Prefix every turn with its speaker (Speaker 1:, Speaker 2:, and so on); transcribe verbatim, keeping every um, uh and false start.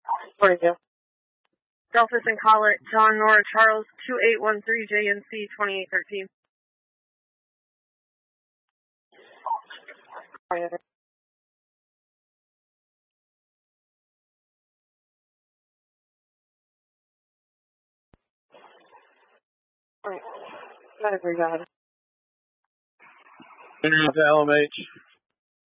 Speaker 1: forty-two. Jefferson Collett, John Nora Charles, two eight one three J N C twenty-eight thirteen. twenty-eight. Alright. Category God.
Speaker 2: L M H.